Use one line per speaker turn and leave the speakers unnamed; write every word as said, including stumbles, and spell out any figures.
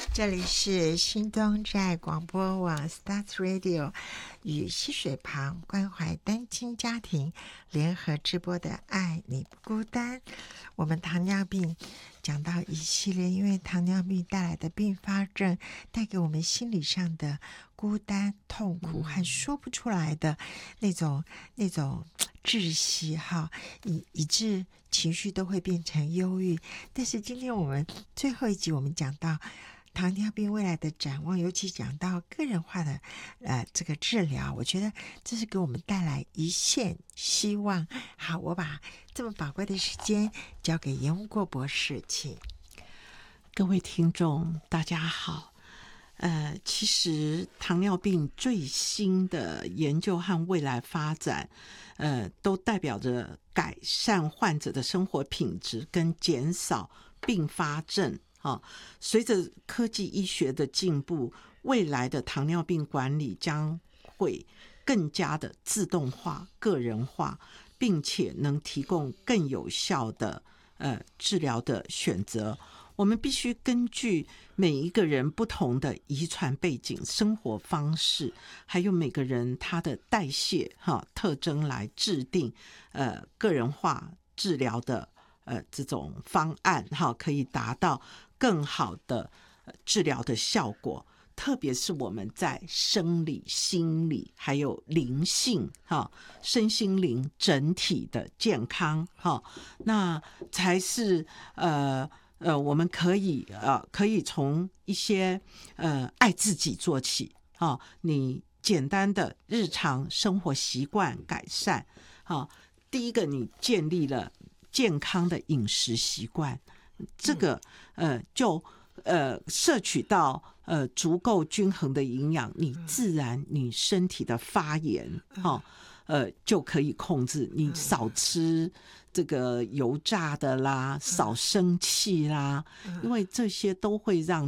这里是新东寨广播网 Start Radio 与溪水旁关怀单亲家庭联合直播的爱你不孤单。我们糖尿病讲到一系列因为糖尿病带来的并发症带给我们心理上的孤单痛苦和说不出来的那种那种窒息哈，以以致情绪都会变成忧郁。但是今天我们最后一集我们讲到糖尿病未来的展望，尤其讲到个人化的呃这个治疗，我觉得这是给我们带来一线希望。好，我把这么宝贵的时间交给严无过博士，请。
各位听众大家好。呃，其实糖尿病最新的研究和未来发展，呃，都代表着改善患者的生活品质跟减少并发症。哦，随着科技医学的进步，未来的糖尿病管理将会更加的自动化、个人化，并且能提供更有效的呃治疗的选择。我们必须根据每一个人不同的遗传背景、生活方式，还有每个人他的代谢哈特征来制定呃个人化治疗的呃这种方案哈，可以达到更好的治疗的效果。特别是我们在生理、心理还有灵性哈，身心灵整体的健康哈，那才是呃。呃，我们可以呃，可以从一些呃爱自己做起啊、哦，你简单的日常生活习惯改善啊、哦。第一个，你建立了健康的饮食习惯，这个呃就呃摄取到呃足够均衡的营养，你自然你身体的发炎哈。哦呃，就可以控制你少吃这个油炸的啦，少生气啦，因为这些都会让